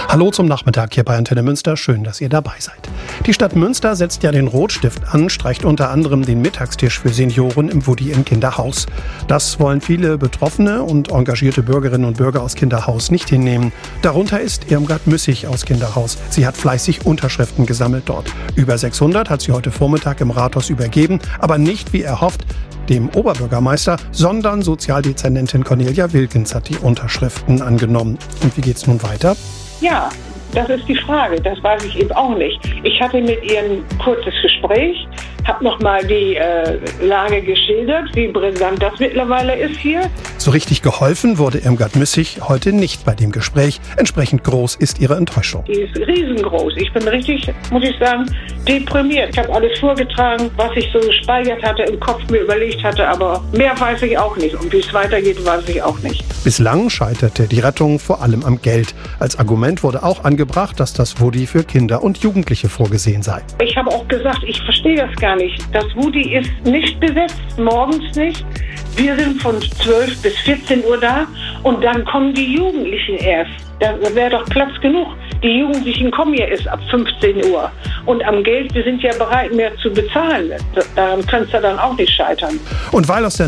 Hallo zum Nachmittag hier bei Antenne Münster. Schön, dass ihr dabei seid. Die Stadt Münster setzt ja den Rotstift an, streicht unter anderem den Mittagstisch für Senioren im Wudi im Kinderhaus. Das wollen viele betroffene und engagierte Bürgerinnen und Bürger aus Kinderhaus nicht hinnehmen. Darunter ist Irmgard Müssig aus Kinderhaus. Sie hat fleißig Unterschriften gesammelt dort. Über 600 hat sie heute Vormittag im Rathaus übergeben, aber nicht wie erhofft dem Oberbürgermeister, sondern Sozialdezernentin Cornelia Wilkens hat die Unterschriften angenommen. Und wie geht's nun weiter? Ja, das ist die Frage. Das weiß ich eben auch nicht. Ich hatte mit ihr ein kurzes Gespräch, habe nochmal die Lage geschildert, wie brisant das mittlerweile ist hier. So richtig geholfen wurde Irmgard Müssig heute nicht bei dem Gespräch. Entsprechend groß ist ihre Enttäuschung. Die ist riesengroß. Ich bin richtig, muss ich sagen, deprimiert. Ich habe alles vorgetragen, was ich so gespeichert hatte, im Kopf mir überlegt hatte, aber mehr weiß ich auch nicht. Und wie es weitergeht, weiß ich auch nicht. Bislang scheiterte die Rettung vor allem am Geld. Als Argument wurde auch angebracht, dass das Wudi für Kinder und Jugendliche vorgesehen sei. Ich habe auch gesagt, ich verstehe das gar nicht. Das Wudi ist nicht besetzt, morgens nicht. Wir sind von 12 bis 14 Uhr da und dann kommen die Jugendlichen erst. Da wäre doch Platz genug. Die Jugendlichen kommen ja erst ab 15 Uhr. Und am Geld, wir sind ja bereit, mehr zu bezahlen. Daran kann es ja dann auch nicht scheitern. Und weil aus der